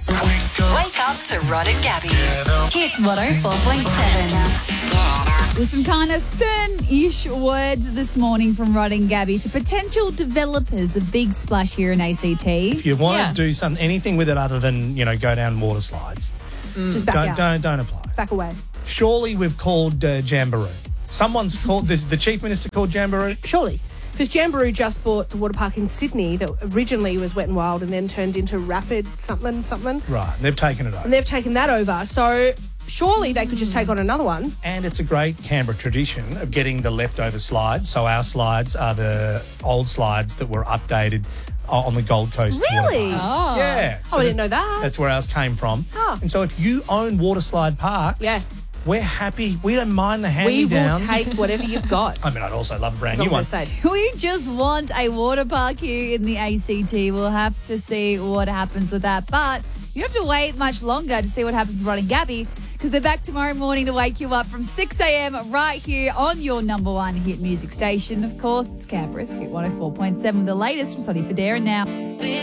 Wake up to Rod and Gabby. Hit 104.7. With some kind of stern-ish words this morning from Rod and Gabby to potential developers of Big Splash here in ACT. If you want to do anything with it other than, go down water slides, Just back out. don't apply. Back away. Surely we've called Jamboree. Someone's called, this the Chief Minister called Jamboree? Surely. Because Jamboree just bought the water park in Sydney that originally was Wet and Wild and then turned into Rapid something. Right, and they've taken it over. And they've taken that over. So surely they could just take on another one. And it's a great Canberra tradition of getting the leftover slides. So our slides are the old slides that were updated on the Gold Coast. Really? Water park. Yeah. Oh, I didn't know that. That's where ours came from. Oh. And so if you own water slide parks, we're happy. We don't mind the We hand-me-downs. will take whatever you've got. I mean, I'd also love a brand As new long one. as I say. We just want a water park here in the ACT. We'll have to see what happens with that. But you don't have to wait much longer to see what happens with Rod and Gabby, because they're back tomorrow morning to wake you up from 6 a.m. right here on your number one hit music station. Of course, it's Canberra's Hit 104.7 with the latest from Sonny Fodera now.